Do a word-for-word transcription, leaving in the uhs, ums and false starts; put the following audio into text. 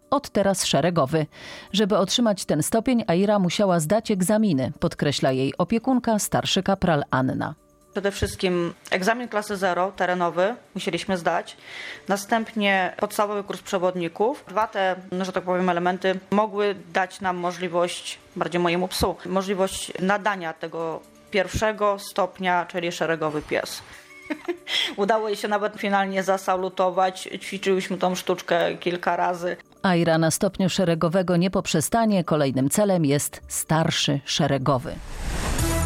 od teraz szeregowy. Żeby otrzymać ten stopień, Aira musiała zdać egzaminy, podkreśla jej opiekunka, starszy kapral Anna. Przede wszystkim egzamin klasy zero, terenowy, musieliśmy zdać. Następnie podstawowy kurs przewodników. Dwa te, że tak powiem, elementy mogły dać nam możliwość, bardziej mojemu psu, możliwość nadania tego pierwszego stopnia, czyli szeregowy pies. Udało jej się nawet finalnie zasalutować. Ćwiczyłyśmy tą sztuczkę kilka razy. Aira na stopniu szeregowego nie poprzestanie. Kolejnym celem jest starszy szeregowy.